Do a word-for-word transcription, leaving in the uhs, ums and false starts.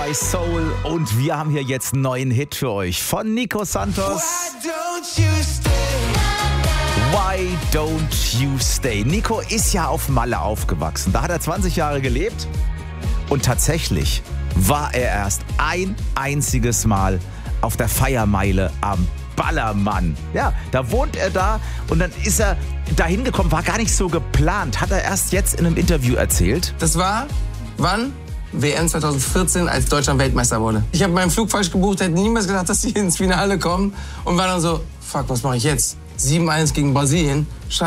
Bei Soul und wir haben hier jetzt einen neuen Hit für euch von Nico Santos. Why don't you stay? Nico ist ja auf Malle aufgewachsen. Da hat er zwanzig Jahre gelebt und tatsächlich war er erst ein einziges Mal auf der Feiermeile am Ballermann. Ja, da wohnt er da und dann ist er da hingekommen, war gar nicht so geplant. Hat er erst jetzt in einem Interview erzählt. Das war, wann? W M zwanzig vierzehn, als Deutschland Weltmeister wurde. Ich habe meinen Flug falsch gebucht, hätte niemals gedacht, dass sie ins Finale kommen und war dann so, fuck, was mache ich jetzt? sieben eins gegen Brasilien. Scheiße.